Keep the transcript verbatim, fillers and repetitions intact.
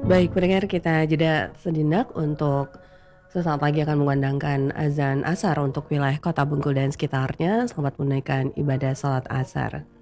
Baik pendengar, kita jeda sejenak untuk sesaat lagi akan mengumandangkan azan Ashar untuk wilayah Kota Bengkulu dan sekitarnya. Selamat menunaikan ibadah salat Ashar.